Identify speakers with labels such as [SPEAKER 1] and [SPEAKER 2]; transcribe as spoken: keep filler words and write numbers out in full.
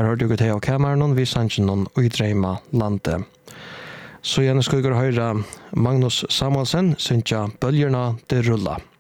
[SPEAKER 1] Her har du gått her av kameren, vi sannsyn noen uidreima landet. Så gjerne skal vi høre Magnus Samuelsen, synsja bølgerna det rulla.